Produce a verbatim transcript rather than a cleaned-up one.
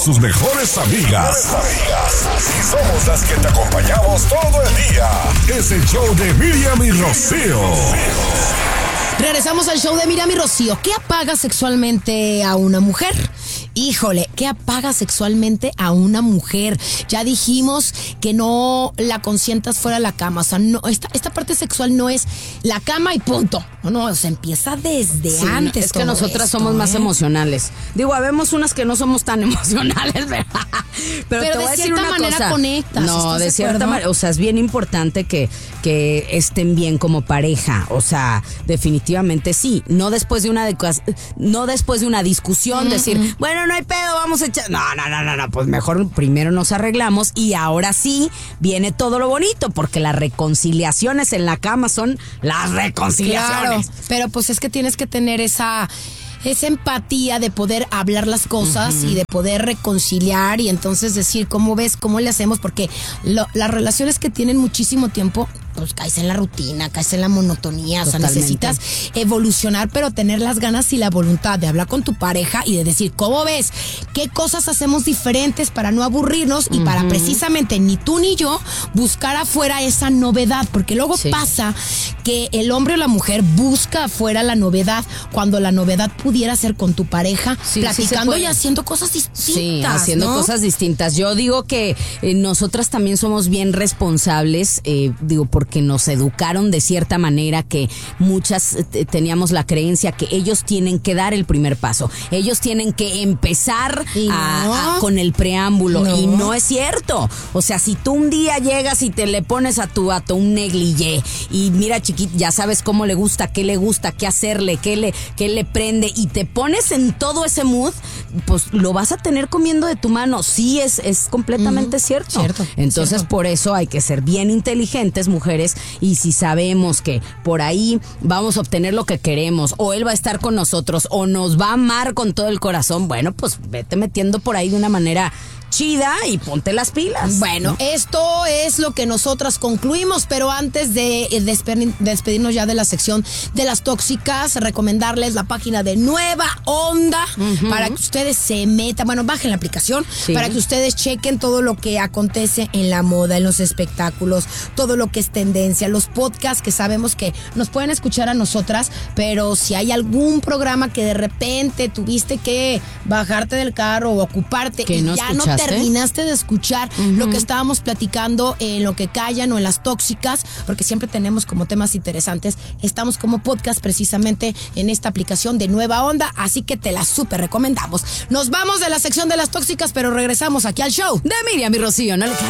Sus mejores amigas. amigas. Así somos las que te acompañamos todo el día. Es el show de Miriam y Rocío. Regresamos al show de Miriam y Rocío. ¿Qué apaga sexualmente a una mujer? Híjole, ¿qué apaga sexualmente a una mujer? Ya dijimos que no la consientas fuera de la cama. O sea, no, esta, esta parte sexual no es la cama y punto. No, no, o sea, empieza desde sí, antes. Es que nosotras esto, somos ¿eh? más emocionales. Digo, habemos unas que no somos tan emocionales, ¿verdad? Pero, Pero te de voy a decir cierta una manera cosa. conectas. No, de, de cierta manera. O sea, es bien importante que, que estén bien como pareja. O sea, definitivamente sí. No después de una, no después de una discusión, mm-hmm. decir, bueno, no hay pedo, vamos a echar. No, no, no, no, no. Pues mejor primero nos arreglamos y ahora sí viene todo lo bonito, porque las reconciliaciones en la cama son las reconciliaciones. Claro, pero pues es que tienes que tener esa esa empatía de poder hablar las cosas uh-huh. y de poder reconciliar y entonces decir, ¿cómo ves? ¿Cómo le hacemos? Porque lo, las relaciones que tienen muchísimo tiempo, pues caes en la rutina, caes en la monotonía. Totalmente. O sea, necesitas evolucionar, pero tener las ganas y la voluntad de hablar con tu pareja y de decir, ¿cómo ves? ¿Qué cosas hacemos diferentes para no aburrirnos y uh-huh. para precisamente ni tú ni yo buscar afuera esa novedad? Porque luego sí. pasa que el hombre o la mujer busca afuera la novedad cuando la novedad pudiera ser con tu pareja, sí, platicando sí y haciendo cosas distintas. Sí, haciendo ¿no? cosas distintas. Yo digo que eh, nosotras también somos bien responsables, eh, digo, porque nos educaron de cierta manera que muchas eh, teníamos la creencia que ellos tienen que dar el primer paso. Ellos tienen que empezar no. a, a, con el preámbulo. No. Y no es cierto. O sea, si tú un día llegas y te le pones a tu vato un negligé y mira, chiquito, ya sabes cómo le gusta, qué le gusta, qué hacerle, qué le, qué le prende y te pones en todo ese mood, pues lo vas a tener comiendo de tu mano. Sí, es, es completamente uh-huh. cierto. cierto. Entonces, cierto. por eso hay que ser bien inteligentes, mujeres, y si sabemos que por ahí vamos a obtener lo que queremos, o él va a estar con nosotros, o nos va a amar con todo el corazón, bueno, pues vete metiendo por ahí de una manera chida y ponte las pilas. Bueno, ¿no? Esto es lo que nosotras concluimos, pero antes de despe- despedirnos ya de la sección de las tóxicas, recomendarles la página de Nueva Onda uh-huh. para que ustedes se metan, bueno, bajen la aplicación sí. para que ustedes chequen todo lo que acontece en la moda, en los espectáculos, todo lo que es tendencia, los podcasts que sabemos que nos pueden escuchar a nosotras, pero si hay algún programa que de repente tuviste que bajarte del carro o ocuparte que y no ya escuchaste. no terminaste de escuchar uh-huh. lo que estábamos platicando en Lo que callan o en las tóxicas, porque siempre tenemos como temas interesantes, estamos como podcast precisamente en esta aplicación de Nueva Onda, así que te la súper recomendamos. Nos vamos de la sección de las tóxicas, pero regresamos aquí al show de Miriam y Rocío, no le cambien.